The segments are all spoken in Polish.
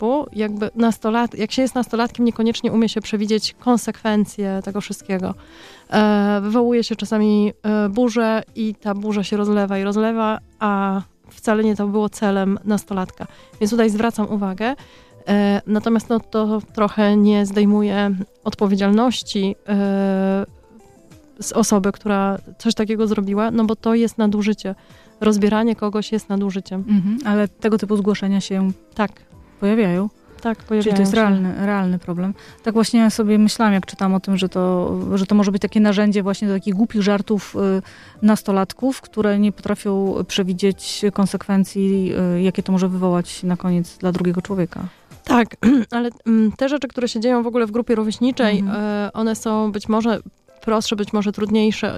typu, jakby jak się jest nastolatkiem, niekoniecznie umie się przewidzieć konsekwencje tego wszystkiego. Wywołuje się czasami burzę i ta burza się rozlewa, a wcale nie to było celem nastolatka. Więc tutaj zwracam uwagę. Natomiast to trochę nie zdejmuje odpowiedzialności z osoby, która coś takiego zrobiła, no bo to jest nadużycie. Rozbieranie kogoś jest nadużyciem. Ale tego typu zgłoszenia się pojawiają. Tak, pojawiają Czyli to jest się. realny problem. Tak właśnie sobie myślałam, jak czytam o tym, że to może być takie narzędzie właśnie do takich głupich żartów nastolatków, które nie potrafią przewidzieć konsekwencji, jakie to może wywołać na koniec dla drugiego człowieka. Tak, ale te rzeczy, które się dzieją w ogóle w grupie rówieśniczej, one są być może prostsze, być może trudniejsze.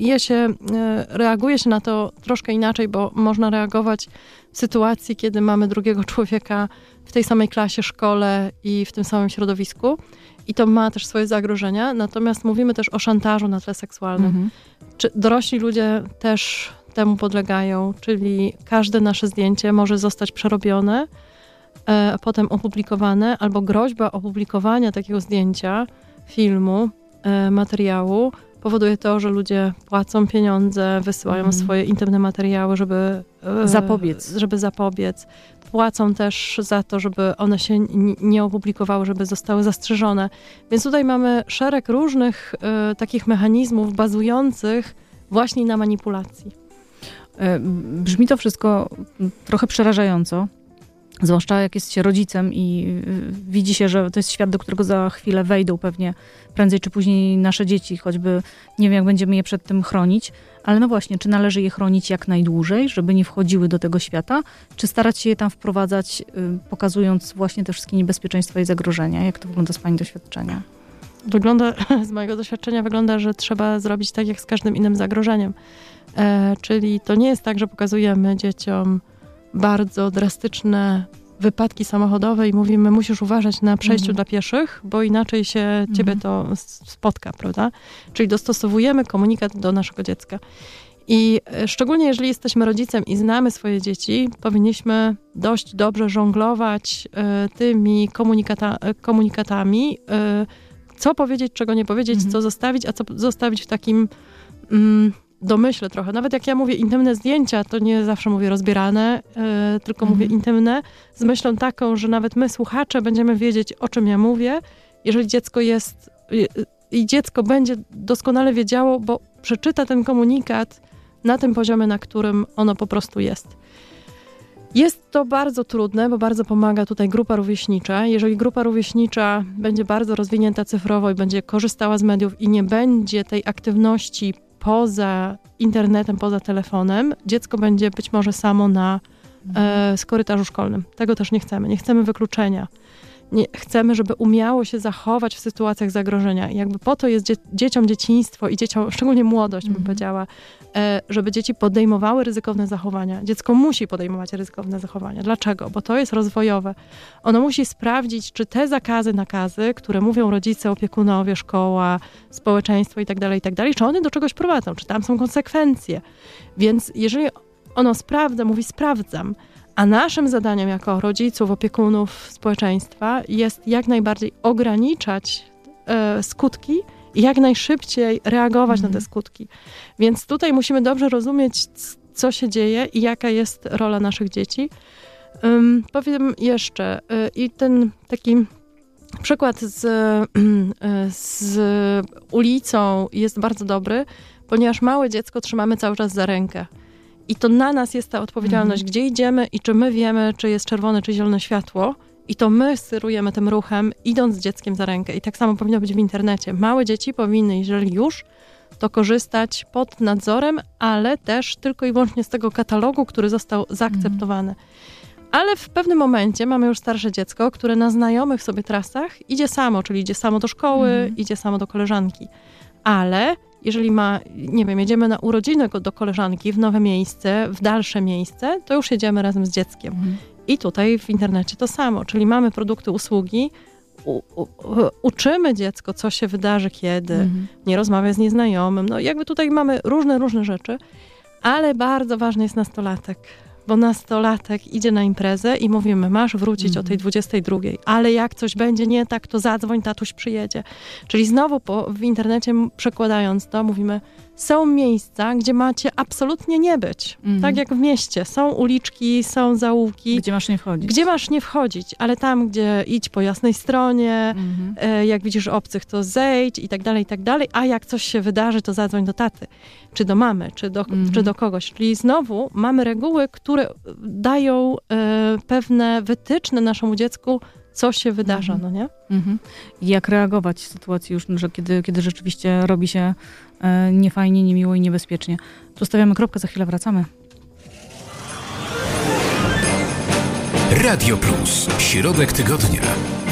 Reaguje się na to troszkę inaczej, bo można reagować w sytuacji, kiedy mamy drugiego człowieka w tej samej klasie, szkole i w tym samym środowisku. I to ma też swoje zagrożenia. Natomiast mówimy też o szantażu na tle seksualnym. Czy dorośli ludzie też temu podlegają, czyli każde nasze zdjęcie może zostać przerobione, potem opublikowane, albo groźba opublikowania takiego zdjęcia, filmu, materiału powoduje to, że ludzie płacą pieniądze, wysyłają swoje intymne materiały, żeby zapobiec. Płacą też za to, żeby one się nie opublikowały, żeby zostały zastrzeżone. Więc tutaj mamy szereg różnych takich mechanizmów bazujących właśnie na manipulacji. Brzmi to wszystko trochę przerażająco. Zwłaszcza jak jest się rodzicem i widzi się, że to jest świat, do którego za chwilę wejdą pewnie prędzej czy później nasze dzieci, choćby nie wiem, jak będziemy je przed tym chronić. Ale no właśnie, czy należy je chronić jak najdłużej, żeby nie wchodziły do tego świata, czy starać się je tam wprowadzać, pokazując właśnie te wszystkie niebezpieczeństwa i zagrożenia? Jak to wygląda z pani doświadczenia? Z mojego doświadczenia wygląda, że trzeba zrobić tak jak z każdym innym zagrożeniem. Czyli to nie jest tak, że pokazujemy dzieciom bardzo drastyczne wypadki samochodowe i mówimy, musisz uważać na przejściu dla pieszych, bo inaczej się ciebie to spotka, prawda? Czyli dostosowujemy komunikat do naszego dziecka. I szczególnie jeżeli jesteśmy rodzicem i znamy swoje dzieci, powinniśmy dość dobrze żonglować tymi komunikatami, co powiedzieć, czego nie powiedzieć, co zostawić, a co zostawić w takim domyślę trochę. Nawet jak ja mówię intymne zdjęcia, to nie zawsze mówię rozbierane, tylko mówię intymne, z myślą taką, że nawet my, słuchacze, będziemy wiedzieć, o czym ja mówię, jeżeli dziecko jest i dziecko będzie doskonale wiedziało, bo przeczyta ten komunikat na tym poziomie, na którym ono po prostu jest. Jest to bardzo trudne, bo bardzo pomaga tutaj grupa rówieśnicza. Jeżeli grupa rówieśnicza będzie bardzo rozwinięta cyfrowo i będzie korzystała z mediów i nie będzie tej aktywności poza internetem, poza telefonem, dziecko będzie być może samo na korytarzu szkolnym. Tego też nie chcemy. Nie chcemy wykluczenia. Nie, chcemy, żeby umiało się zachować w sytuacjach zagrożenia. I jakby po to jest dzieciom dzieciństwo i dzieciom, szczególnie młodość, bym powiedziała, żeby dzieci podejmowały ryzykowne zachowania. Dziecko musi podejmować ryzykowne zachowania. Dlaczego? Bo to jest rozwojowe. Ono musi sprawdzić, czy te zakazy, nakazy, które mówią rodzice, opiekunowie, szkoła, społeczeństwo i tak dalej, czy one do czegoś prowadzą, czy tam są konsekwencje. Więc jeżeli ono sprawdza, mówi sprawdzam, a naszym zadaniem jako rodziców, opiekunów, społeczeństwa jest jak najbardziej ograniczać skutki i jak najszybciej reagować na te skutki. Więc tutaj musimy dobrze rozumieć, co się dzieje i jaka jest rola naszych dzieci. Powiem jeszcze, i ten taki przykład z ulicą jest bardzo dobry, ponieważ małe dziecko trzymamy cały czas za rękę. I to na nas jest ta odpowiedzialność, gdzie idziemy i czy my wiemy, czy jest czerwone, czy zielone światło. I to my sterujemy tym ruchem, idąc z dzieckiem za rękę. I tak samo powinno być w internecie. Małe dzieci powinny, jeżeli już, to korzystać pod nadzorem, ale też tylko i wyłącznie z tego katalogu, który został zaakceptowany. Ale w pewnym momencie mamy już starsze dziecko, które na znajomych sobie trasach idzie samo, czyli idzie samo do szkoły, idzie samo do koleżanki. Ale jeżeli jedziemy na urodziny do koleżanki w nowe miejsce, w dalsze miejsce, to już jedziemy razem z dzieckiem. I tutaj w internecie to samo, czyli mamy produkty, usługi, uczymy dziecko, co się wydarzy, kiedy, nie rozmawia z nieznajomym. No jakby tutaj mamy różne rzeczy, ale bardzo ważny jest nastolatek. bo nastolatek idzie na imprezę i mówimy, masz wrócić o tej 22, ale jak coś będzie nie tak, to zadzwoń, tatuś przyjedzie. Czyli znowu w internecie przekładając to, mówimy, są miejsca, gdzie macie absolutnie nie być. Tak jak w mieście. Są uliczki, są zaułki. Gdzie masz nie wchodzić. Gdzie masz nie wchodzić, ale tam, gdzie idź po jasnej stronie, jak widzisz obcych, to zejdź i tak dalej, a jak coś się wydarzy, to zadzwoń do taty, czy do mamy, czy do kogoś. Czyli znowu mamy reguły, które dają pewne wytyczne naszemu dziecku, co się wydarza, no nie? Jak reagować w sytuacji już, że kiedy rzeczywiście robi się niefajnie, niemiło i niebezpiecznie. Tu stawiamy kropkę, za chwilę wracamy. Radio Plus. Środek tygodnia.